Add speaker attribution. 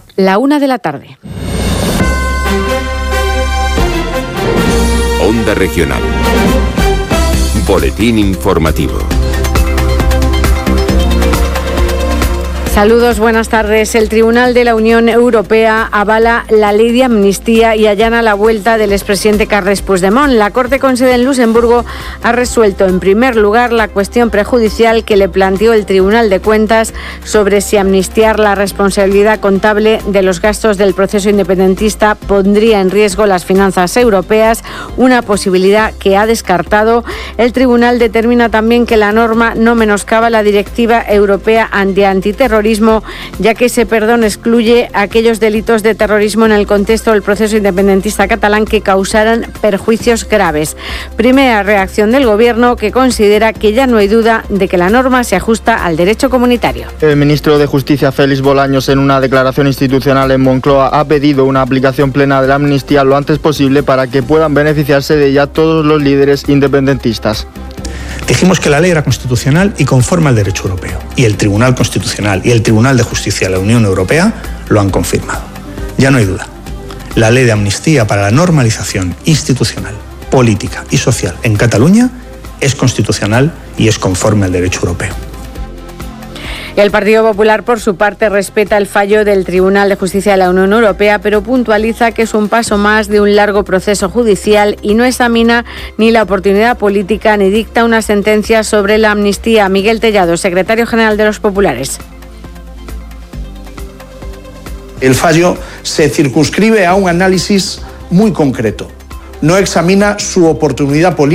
Speaker 1: 1:00 p.m.
Speaker 2: Onda Regional. Boletín informativo.
Speaker 1: Saludos, buenas tardes. El Tribunal de la Unión Europea avala la ley de amnistía y allana la vuelta del expresidente Carles Puigdemont. La Corte con sede en Luxemburgo ha resuelto en primer lugar la cuestión prejudicial que le planteó el Tribunal de Cuentas sobre si amnistiar la responsabilidad contable de los gastos del proceso independentista pondría en riesgo las finanzas europeas, una posibilidad que ha descartado. El Tribunal determina también que la norma no menoscaba la Directiva Europea Antiterrorismo, ya que ese perdón excluye aquellos delitos de terrorismo en el contexto del proceso independentista catalán que causaran perjuicios graves. Primera reacción del Gobierno, que considera que ya no hay duda de que la norma se ajusta al derecho comunitario.
Speaker 3: El ministro de Justicia, Félix Bolaños, en una declaración institucional en Moncloa, ha pedido una aplicación plena de la amnistía lo antes posible para que puedan beneficiarse de ella todos los líderes independentistas.
Speaker 4: Dijimos que la ley era constitucional y conforme al derecho europeo. Y el Tribunal Constitucional y el Tribunal de Justicia de la Unión Europea lo han confirmado. Ya no hay duda. La ley de amnistía para la normalización institucional, política y social en Cataluña es constitucional y es conforme al derecho europeo.
Speaker 1: El Partido Popular, por su parte, respeta el fallo del Tribunal de Justicia de la Unión Europea, pero puntualiza que es un paso más de un largo proceso judicial y no examina ni la oportunidad política ni dicta una sentencia sobre la amnistía. Miguel Tellado, secretario general de los Populares.
Speaker 5: El fallo se circunscribe a un análisis muy concreto. No examina su oportunidad política